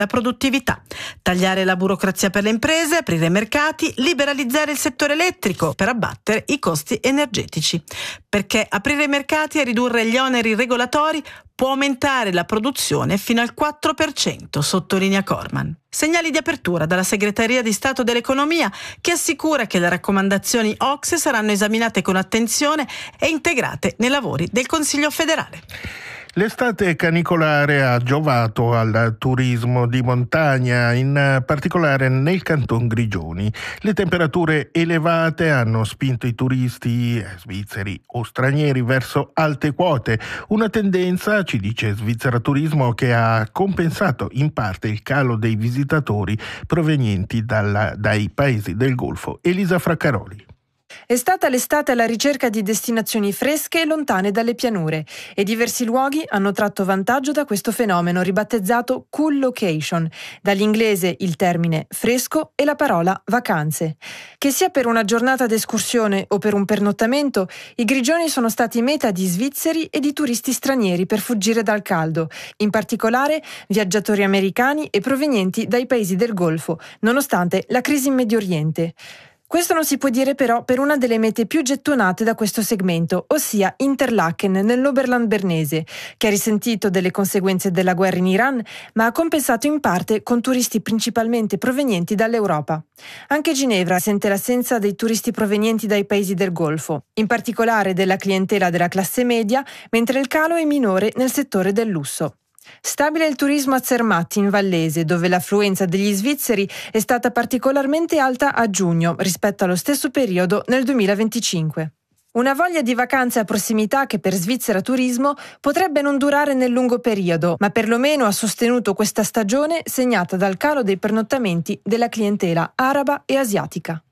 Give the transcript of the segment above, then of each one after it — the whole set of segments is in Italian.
la produttività, tagliare la burocrazia per le imprese, aprire i mercati, liberalizzare il settore elettrico per abbattere i costi energetici. Perché aprire i mercati e ridurre gli oneri regolatori può aumentare la produzione fino al 4%, sottolinea Corman. Segnali di apertura dalla Segreteria di Stato dell'Economia, che assicura che le raccomandazioni OCSE saranno esaminate con attenzione e integrate nei lavori del Consiglio federale. L'estate canicolare ha giovato al turismo di montagna, in particolare nel Canton Grigioni. Le temperature elevate hanno spinto i turisti svizzeri o stranieri verso alte quote, una tendenza, ci dice Svizzera Turismo, che ha compensato in parte il calo dei visitatori provenienti dai paesi del Golfo. Elisa Fraccaroli. È stata l'estate alla ricerca di destinazioni fresche e lontane dalle pianure e diversi luoghi hanno tratto vantaggio da questo fenomeno ribattezzato cool location, dall'inglese il termine fresco e la parola vacanze. Che sia per una giornata d'escursione o per un pernottamento, i Grigioni sono stati meta di svizzeri e di turisti stranieri per fuggire dal caldo, in particolare viaggiatori americani e provenienti dai paesi del Golfo, nonostante la crisi in Medio Oriente. Questo non si può dire però per una delle mete più gettonate da questo segmento, ossia Interlaken nell'Oberland bernese, che ha risentito delle conseguenze della guerra in Iran, ma ha compensato in parte con turisti principalmente provenienti dall'Europa. Anche Ginevra sente l'assenza dei turisti provenienti dai paesi del Golfo, in particolare della clientela della classe media, mentre il calo è minore nel settore del lusso. Stabile il turismo a Zermatt in Vallese, dove l'affluenza degli svizzeri è stata particolarmente alta a giugno rispetto allo stesso periodo nel 2025. Una voglia di vacanze a prossimità che per Svizzera Turismo potrebbe non durare nel lungo periodo, ma perlomeno ha sostenuto questa stagione segnata dal calo dei pernottamenti della clientela araba e asiatica.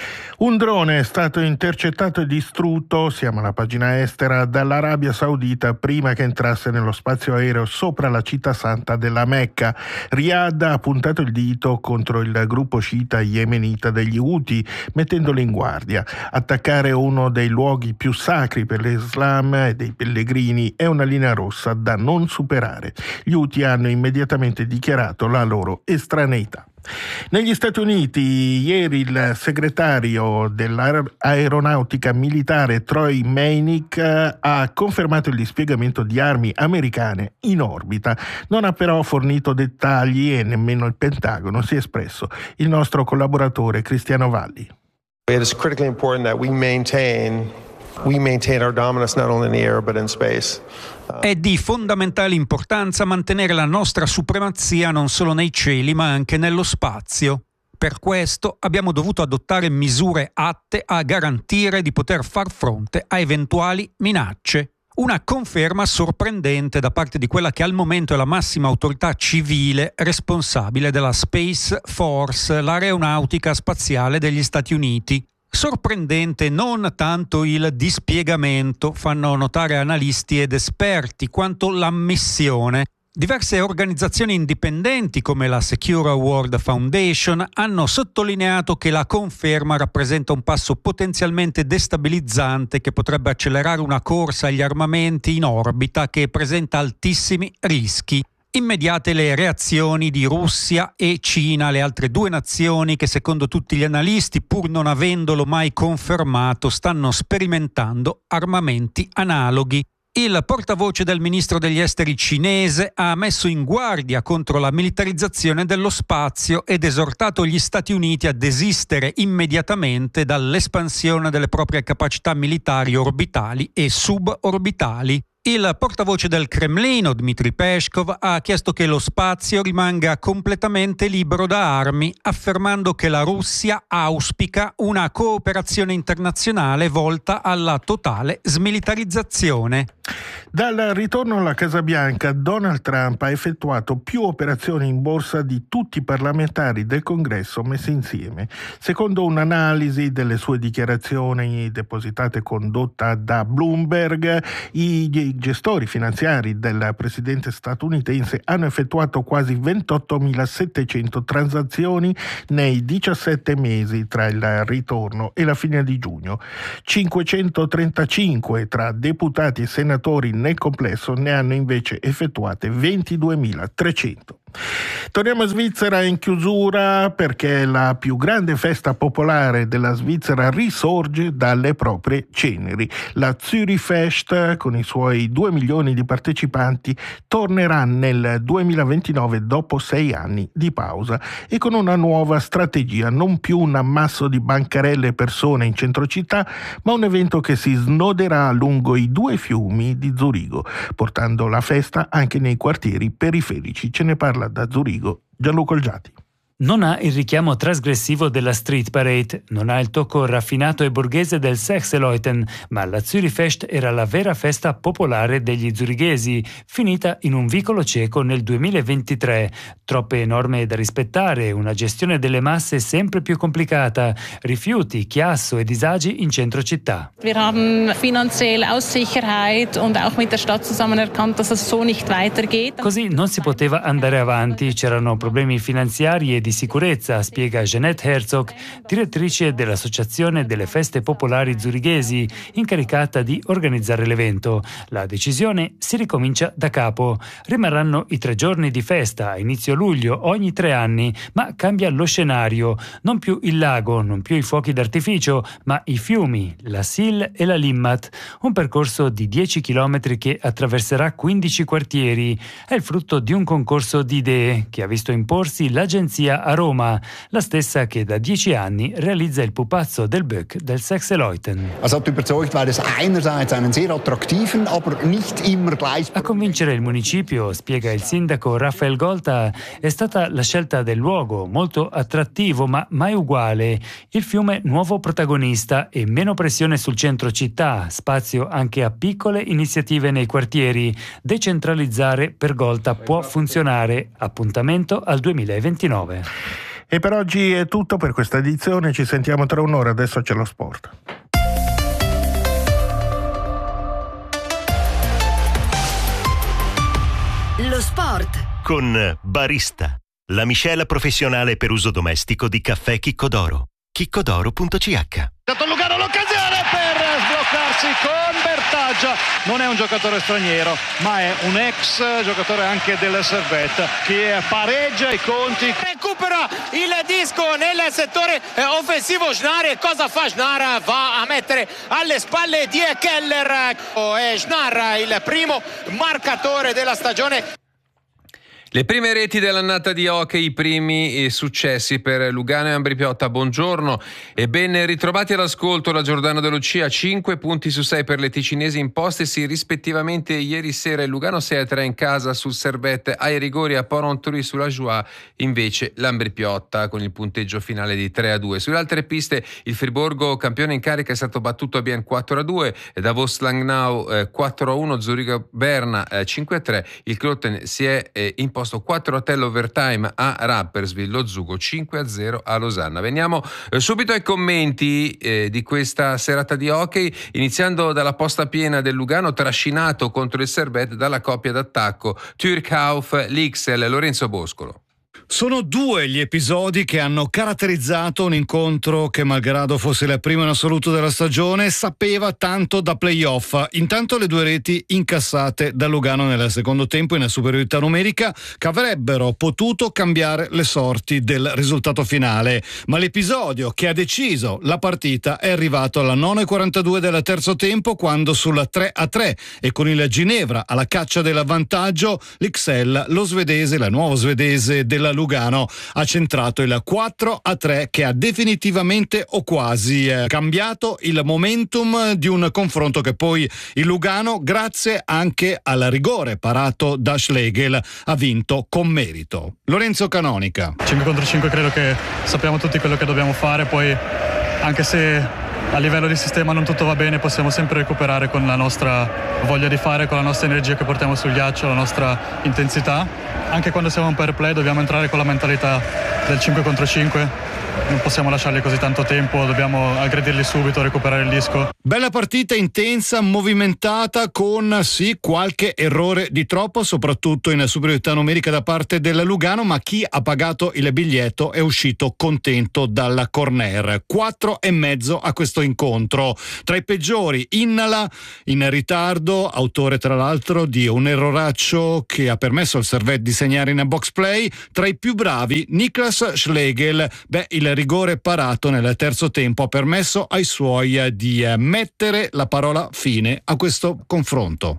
Un drone è stato intercettato e distrutto, siamo alla pagina estera, dall'Arabia Saudita prima che entrasse nello spazio aereo sopra la città santa della Mecca. Riyadh ha puntato il dito contro il gruppo sciita yemenita degli Houthi, mettendolo in guardia. Attaccare uno dei luoghi più sacri per l'Islam e dei pellegrini è una linea rossa da non superare. Gli Houthi hanno immediatamente dichiarato la loro estraneità. Negli Stati Uniti, ieri il segretario dell'aeronautica militare Troy Meinick ha confermato il dispiegamento di armi americane in orbita. Non ha però fornito dettagli e nemmeno il Pentagono si è espresso. Il nostro collaboratore Cristiano Valli. It is critically important that we maintain our dominance not only in the air but in space. È di fondamentale importanza mantenere la nostra supremazia non solo nei cieli ma anche nello spazio. Per questo abbiamo dovuto adottare misure atte a garantire di poter far fronte a eventuali minacce. Una conferma sorprendente da parte di quella che al momento è la massima autorità civile responsabile della Space Force, l'aeronautica spaziale degli Stati Uniti. Sorprendente non tanto il dispiegamento, fanno notare analisti ed esperti, quanto l'ammissione. Diverse organizzazioni indipendenti come la Secure World Foundation hanno sottolineato che la conferma rappresenta un passo potenzialmente destabilizzante che potrebbe accelerare una corsa agli armamenti in orbita che presenta altissimi rischi. Immediate le reazioni di Russia e Cina, le altre due nazioni che secondo tutti gli analisti, pur non avendolo mai confermato, stanno sperimentando armamenti analoghi. Il portavoce del ministro degli esteri cinese ha messo in guardia contro la militarizzazione dello spazio ed esortato gli Stati Uniti a desistere immediatamente dall'espansione delle proprie capacità militari orbitali e suborbitali. Il portavoce del Cremlino, Dmitry Peskov, ha chiesto che lo spazio rimanga completamente libero da armi, affermando che la Russia auspica una cooperazione internazionale volta alla totale smilitarizzazione. Dal ritorno alla Casa Bianca, Donald Trump ha effettuato più operazioni in borsa di tutti i parlamentari del Congresso messi insieme. Secondo un'analisi delle sue dichiarazioni depositate condotta da Bloomberg, i gestori finanziari del presidente statunitense hanno effettuato quasi 28.700 transazioni nei 17 mesi tra il ritorno e la fine di giugno. 535 tra deputati e senatori nel complesso ne hanno invece effettuate 22.300. Torniamo in Svizzera in chiusura perché la più grande festa popolare della Svizzera risorge dalle proprie ceneri. La Zürich Fest, con i suoi 2 milioni di partecipanti, tornerà nel 2029 dopo 6 anni di pausa e con una nuova strategia, non più un ammasso di bancarelle e persone in centro città, ma un evento che si snoderà lungo i 2 fiumi di Zurigo, portando la festa anche nei quartieri periferici. Ce ne parla da Zurigo Gianluca Olgiati. Non ha il richiamo trasgressivo della Street Parade, non ha il tocco raffinato e borghese del Sechseleuten, ma la Zürich Fest era la vera festa popolare degli zurighesi, finita in un vicolo cieco nel 2023. Troppe norme da rispettare, una gestione delle masse sempre più complicata, rifiuti, chiasso e disagi in centro città. Wir haben finanzielle Aussicherheit und auch mit der Stadt zusammen erkannt, dass es so nicht weitergeht. Così non si poteva andare avanti, c'erano problemi finanziari e di sicurezza, spiega Jeanette Herzog, direttrice dell'Associazione delle Feste Popolari Zurighesi, incaricata di organizzare l'evento. La decisione si ricomincia da capo. Rimarranno i 3 giorni di festa a inizio luglio ogni 3 anni, ma cambia lo scenario. Non più il lago, non più i fuochi d'artificio, ma i fiumi, la Sil e la Limmat. Un percorso di 10 chilometri che attraverserà 15 quartieri. È il frutto di un concorso di idee che ha visto imporsi l'agenzia a Roma, la stessa che da 10 anni realizza il pupazzo del Böck del Sechseleuten. A convincere il municipio, spiega il sindaco Raphael Golta, è stata la scelta del luogo, molto attrattivo ma mai uguale. Il fiume nuovo protagonista e meno pressione sul centro città, spazio anche a piccole iniziative nei quartieri. Decentralizzare per Golta può funzionare. Appuntamento al 2029. E per oggi è tutto per questa edizione, ci sentiamo tra un'ora, adesso c'è lo sport. Lo sport con Barista, la miscela professionale per uso domestico di caffè Chiccodoro. chiccodoro.ch. Lugano l'occasione per sbloccarsi con Bertaggia. Non è un giocatore straniero, ma è un ex giocatore anche del Servette che pareggia i conti. Recupera il disco nel settore offensivo Schnarr, e cosa fa Schnarr? Va a mettere alle spalle di Keller. È Schnarr il primo marcatore della stagione. Le prime reti dell'annata di hockey, i primi successi per Lugano e Ambri Piotta. Buongiorno e ben ritrovati all'ascolto. La Giordano De Lucia, 5 punti su 6 per le ticinesi impostesi rispettivamente ieri sera. Il Lugano 6-3 in casa sul Servette, ai rigori a Port-Entruy sulla Joie, invece l'Ambri Piotta con il punteggio finale di 3-2. Sulle altre piste il Friburgo, campione in carica, è stato battuto a Bien 4-2, Davos Langnau 4-1, Zurigo Berna 5-3. Il Kloten si è imposto 4-3 l'overtime a Rapperswil, lo Zugo 5-0 a Losanna. Veniamo subito ai commenti di questa serata di hockey, iniziando dalla posta piena del Lugano, trascinato contro il Servette dalla coppia d'attacco Türkhauf-Lixel. Lorenzo Boscolo. Sono 2 gli episodi che hanno caratterizzato un incontro che, malgrado fosse la prima in assoluto della stagione, sapeva tanto da playoff. Intanto le 2 reti incassate da Lugano nel secondo tempo in superiorità numerica, che avrebbero potuto cambiare le sorti del risultato finale. Ma l'episodio che ha deciso la partita è arrivato alla 9:42 del terzo tempo, quando sulla 3-3 e con il Ginevra alla caccia dell'avvantaggio, l'Ixel, lo svedese, la nuova svedese della Lugano, ha centrato il 4-3 che ha definitivamente o quasi cambiato il momentum di un confronto che poi il Lugano, grazie anche al rigore parato da Schlegel, ha vinto con merito. Lorenzo Canonica. 5 contro 5 credo che sappiamo tutti quello che dobbiamo fare, poi anche se a livello di sistema non tutto va bene, possiamo sempre recuperare con la nostra voglia di fare, con la nostra energia che portiamo sul ghiaccio, la nostra intensità. Anche quando siamo in pair play dobbiamo entrare con la mentalità del 5 contro 5. Non possiamo lasciarli così tanto tempo, dobbiamo aggredirli subito, recuperare il disco. Bella partita intensa, movimentata, con sì qualche errore di troppo, soprattutto in superiorità numerica da parte del Lugano, ma chi ha pagato il biglietto è uscito contento dalla corner. 4,5 a questo incontro. Tra i peggiori Innala, in ritardo, autore tra l'altro di un erroraccio che ha permesso al Servette di segnare in box play. Tra i più bravi Niklas Schlegel, il rigore parato nel terzo tempo ha permesso ai suoi di mettere la parola fine a questo confronto.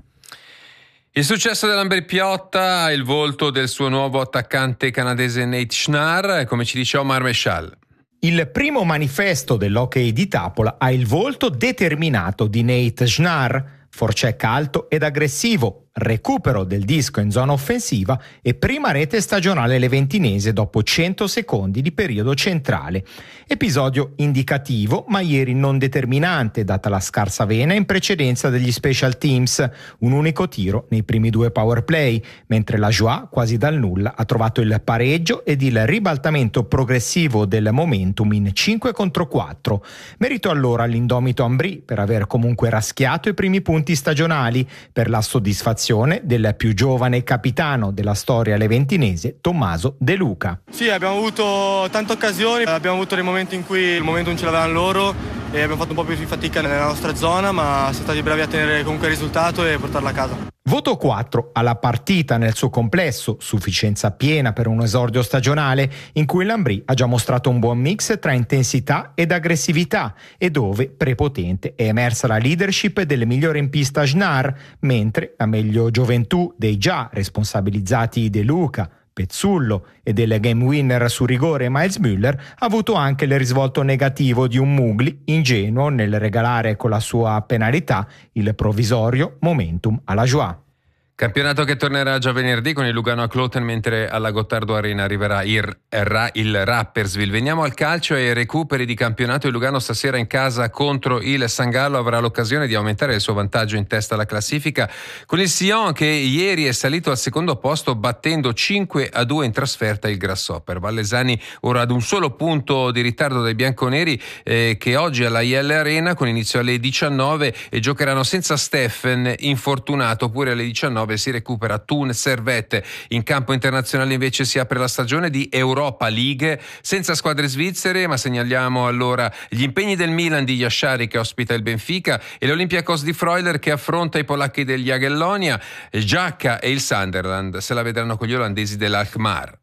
Il successo dell'Ambri Piotta ha il volto del suo nuovo attaccante canadese Nate Schnarr, come ci dice Omar Meshal. Il primo manifesto dell'hockey di Tapola ha il volto determinato di Nate Schnarr, forecheck alto ed aggressivo, recupero del disco in zona offensiva e prima rete stagionale leventinese dopo 100 secondi di periodo centrale. Episodio indicativo, ma ieri non determinante, data la scarsa vena in precedenza degli special teams, un unico tiro nei primi 2 power play, mentre la Joie quasi dal nulla ha trovato il pareggio ed il ribaltamento progressivo del momentum in 5 contro 4. Merito allora all'indomito Ambry per aver comunque raschiato i primi punti stagionali, per la soddisfazione del più giovane capitano della storia leventinese, Tommaso De Luca. Sì, abbiamo avuto tante occasioni, abbiamo avuto dei momenti in cui il momentum ce l'avevano loro e abbiamo fatto un po' più di fatica nella nostra zona, ma siamo stati bravi a tenere comunque il risultato e portarla a casa. Voto 4 alla partita nel suo complesso, sufficienza piena per un esordio stagionale in cui l'Ambry ha già mostrato un buon mix tra intensità ed aggressività e dove prepotente è emersa la leadership del migliore in pista Schnarr, mentre la meglio gioventù dei già responsabilizzati De Luca, Pezzullo e del game winner su rigore Miles Müller ha avuto anche il risvolto negativo di un Mugli ingenuo nel regalare con la sua penalità il provvisorio momentum alla Joie. Campionato che tornerà già venerdì con il Lugano a Kloten, mentre alla Gottardo Arena arriverà il Rapperswil. Veniamo al calcio e ai recuperi di campionato. Il Lugano stasera in casa contro il San Gallo avrà l'occasione di aumentare il suo vantaggio in testa alla classifica con il Sion, che ieri è salito al secondo posto battendo 5-2 in trasferta il Grasshopper. Vallesani ora ad un solo punto di ritardo dai bianconeri che oggi alla IL Arena con inizio alle 19 e giocheranno senza Steffen infortunato. Pure alle 19 si recupera Thun Servette. In campo internazionale invece si apre la stagione di Europa League senza squadre svizzere, ma segnaliamo allora gli impegni del Milan di Yashari che ospita il Benfica e l'Olympiakos di Freuler che affronta i polacchi del Jagiellonia. Giacca e il Sunderland se la vedranno con gli olandesi dell'Alkmaar.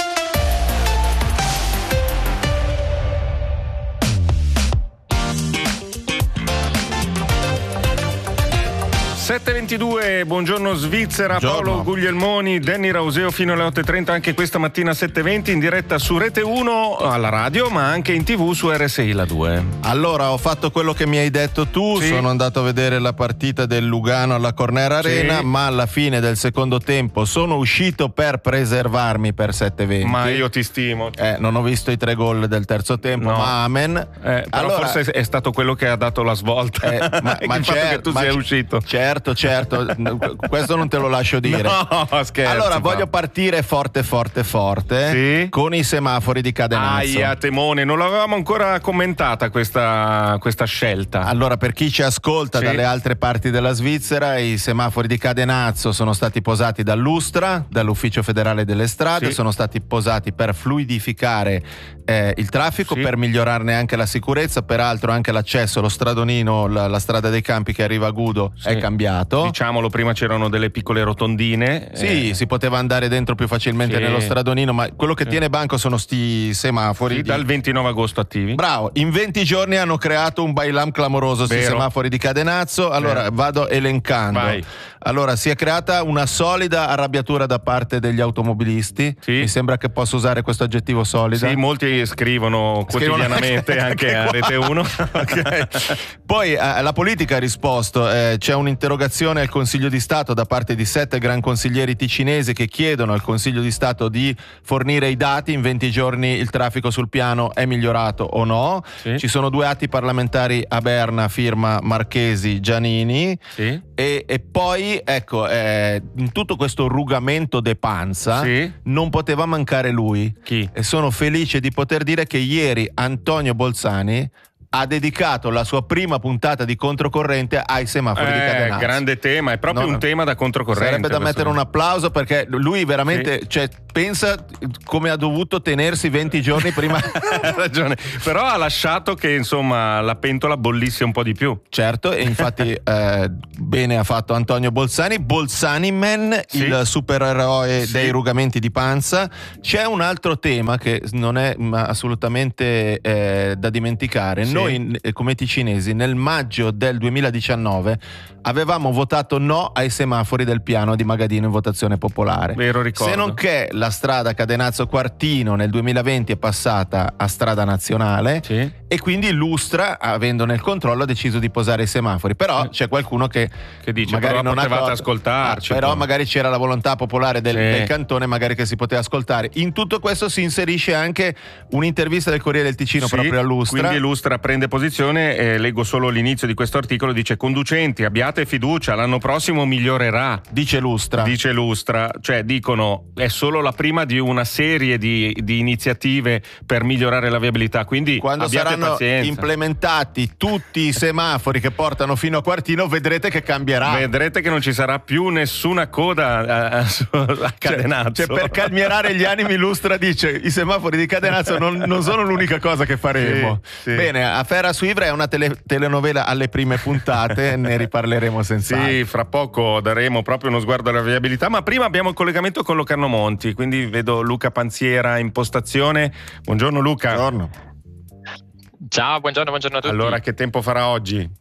(7:22), buongiorno Svizzera, buongiorno. Paolo Guglielmoni, Danny Rauseo fino alle 8:30 anche questa mattina 7:20 in diretta su Rete 1 alla radio, ma anche in TV su RSI la 2. Allora, ho fatto quello che mi hai detto tu, sì. Sono andato a vedere la partita del Lugano alla Corner Arena, sì. Ma alla fine del secondo tempo sono uscito per preservarmi per 7:20. Ma io ti stimo. Non ho visto i 3 gol del terzo tempo, no. Ma amen. Però allora, forse è stato quello che ha dato la svolta. Ma il fatto che tu sia uscito. Certo, questo non te lo lascio dire. No, scherzo. Allora, voglio partire forte, sì. Con i semafori di Cadenazzo. Aia, temone, non l'avevamo ancora commentata questa scelta. Allora, per chi ci ascolta dalle altre parti della Svizzera, i semafori di Cadenazzo sono stati posati dall'Ustra, dall'Ufficio Federale delle Strade, sono stati posati per fluidificare il traffico, per migliorarne anche la sicurezza. Peraltro anche l'accesso allo stradonino, la strada dei Campi che arriva a Gudo è cambiato. Diciamolo, prima c'erano delle piccole rotondine. Sì, si poteva andare dentro più facilmente nello stradonino, ma quello che tiene banco sono sti semafori. Dal 29 agosto attivi. Bravo, in 20 giorni hanno creato un bailam clamoroso sui semafori di Cadenazzo. Allora, vado elencando. Vai. Allora, si è creata una solida arrabbiatura da parte degli automobilisti. Mi sembra che posso usare questo aggettivo solida. Sì, molti scrivono quotidianamente anche a Rete 1. Okay. Poi la politica ha risposto, c'è un interrogativo un'interrogazione al Consiglio di Stato da parte di 7 gran consiglieri ticinesi che chiedono al Consiglio di Stato di fornire i dati in 20 giorni il traffico sul piano è migliorato o no. Ci sono 2 atti parlamentari a Berna, firma Marchesi, Giannini, e poi ecco, in tutto questo rugamento de panza non poteva mancare lui. Chi? E sono felice di poter dire che ieri Antonio Bolzani ha dedicato la sua prima puntata di Controcorrente ai semafori di Cadenazzo. Grande tema, è proprio un tema da controcorrente. Sarebbe da mettere un applauso, perché lui veramente, cioè, pensa come ha dovuto tenersi 20 giorni prima. Ha ragione, però ha lasciato che insomma la pentola bollisse un po' di più. Certo, e infatti bene ha fatto Antonio Bolzani Man, il supereroe dei rugamenti di panza. C'è un altro tema che non è assolutamente da dimenticare. Noi come ticinesi nel maggio del 2019 avevamo votato no ai semafori del piano di Magadino in votazione popolare. Vero, ricordo. Se non che la strada Cadenazzo-Quartino nel 2020 è passata a strada nazionale e quindi Lustra, avendone il controllo, ha deciso di posare i semafori. Però c'è qualcuno che dice magari però non potevate ascoltarci. Però magari c'era la volontà popolare del cantone, magari che si poteva ascoltare. In tutto questo si inserisce anche un'intervista del Corriere del Ticino proprio a Lustra. Quindi Lustra prende posizione, leggo solo l'inizio di questo articolo, dice: conducenti, abbiate fiducia, l'anno prossimo migliorerà. Dice Lustra, cioè dicono è solo la prima di una serie di iniziative per migliorare la viabilità, quindi quando abbiate saranno pazienza. Implementati tutti i semafori che portano fino a Quartino, vedrete che cambierà. Vedrete che non ci sarà più nessuna coda a Cadenazzo. Cioè, per calmierare gli animi, Lustra dice: i semafori di Cadenazzo non sono l'unica cosa che faremo. Bene, Afera su Ivrea è una telenovela alle prime puntate, ne riparleremo senz'altro. Sì, fra poco daremo proprio uno sguardo alla viabilità, ma prima abbiamo il collegamento con Locarno Monti, quindi vedo Luca Panziera in postazione. Buongiorno Luca. Buongiorno. Ciao, buongiorno a tutti. Allora, che tempo farà oggi?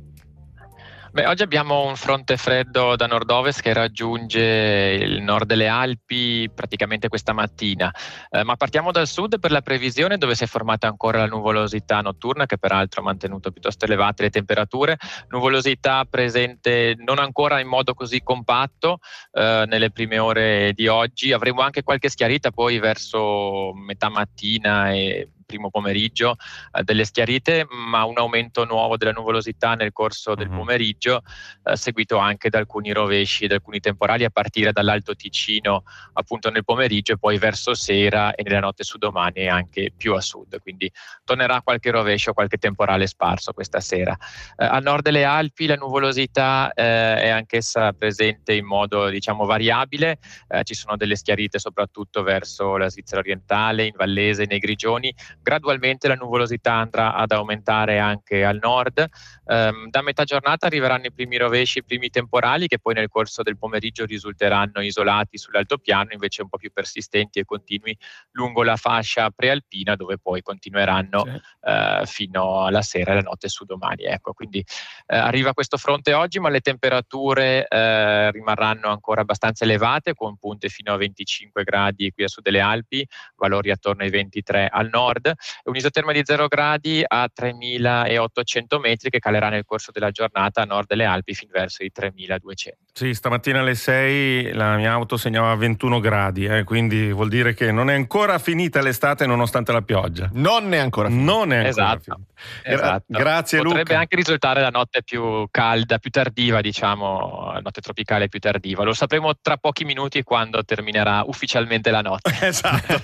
Oggi abbiamo un fronte freddo da nord-ovest che raggiunge il nord delle Alpi praticamente questa mattina, ma partiamo dal sud per la previsione, dove si è formata ancora la nuvolosità notturna, che peraltro ha mantenuto piuttosto elevate le temperature, nuvolosità presente non ancora in modo così compatto nelle prime ore di oggi. Avremo anche qualche schiarita poi verso metà mattina e primo pomeriggio, delle schiarite, ma un aumento nuovo della nuvolosità nel corso del pomeriggio, seguito anche da alcuni rovesci e da alcuni temporali a partire dall'Alto Ticino appunto nel pomeriggio e poi verso sera e nella notte su domani e anche più a sud, quindi tornerà qualche rovescio, qualche temporale sparso questa sera. Al nord delle Alpi la nuvolosità è anch'essa presente in modo variabile, ci sono delle schiarite soprattutto verso la Svizzera orientale, in Vallese, nei Grigioni. Gradualmente la nuvolosità andrà ad aumentare anche al nord. Da metà giornata arriveranno i primi rovesci, i primi temporali, che poi nel corso del pomeriggio risulteranno isolati sull'altopiano, invece un po' più persistenti e continui lungo la fascia prealpina, dove poi continueranno fino alla sera e la notte su domani. Ecco, quindi arriva questo fronte oggi, ma le temperature rimarranno ancora abbastanza elevate, con punte fino a 25 gradi qui a sud delle Alpi, valori attorno ai 23 al nord, un isoterma di 0 gradi a 3.800 metri che calerà nel corso della giornata a nord delle Alpi fin verso i 3.200. Sì, stamattina alle 6 la mia auto segnava 21 gradi, quindi vuol dire che non è ancora finita l'estate nonostante la pioggia. Non è ancora finita. Esatto. Grazie Luca. Potrebbe anche risultare la notte più calda, più tardiva, la notte tropicale più tardiva. Lo sapremo tra pochi minuti quando terminerà ufficialmente la notte. Esatto.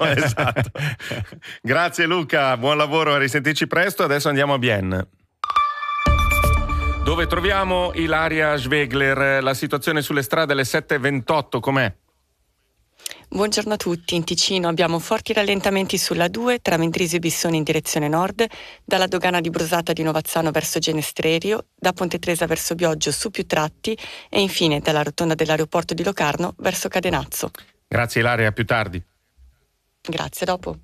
Grazie Luca, buon lavoro, a risentirci presto. Adesso andiamo a Bienne, dove troviamo Ilaria Schwegler. La situazione sulle strade alle 7:28 com'è? Buongiorno a tutti. In Ticino abbiamo forti rallentamenti sulla 2 tra Mendrisio e Bissone in direzione nord, dalla dogana di Brosata di Novazzano verso Genestrerio, da Ponte Tresa verso Bioggio su più tratti e infine dalla rotonda dell'aeroporto di Locarno verso Cadenazzo. Grazie Ilaria, a più tardi. Grazie, dopo.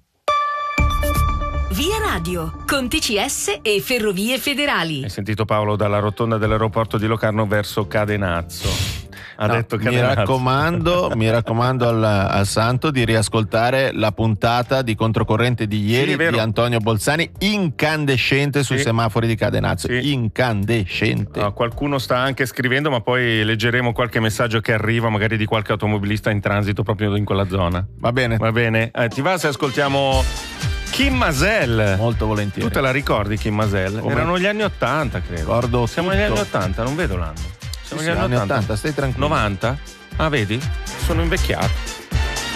Via Radio, con TCS e Ferrovie Federali. Hai sentito Paolo, dalla rotonda dell'aeroporto di Locarno verso Cadenazzo. ha detto Cadenazzo. Mi raccomando al Santo di riascoltare la puntata di Controcorrente di ieri di Antonio Bolzani, incandescente sui semafori di Cadenazzo. Incandescente. No, qualcuno sta anche scrivendo, ma poi leggeremo qualche messaggio che arriva, magari di qualche automobilista in transito proprio in quella zona. Va bene. Ti va se ascoltiamo Kim Masel? Molto volentieri. Tu te la ricordi Kim Masel? Erano gli anni 80, credo. Ricordo Siamo negli anni 80, non vedo l'anno. Siamo negli anni 80, stai tranquillo. 90? Ah, vedi? Sono invecchiato.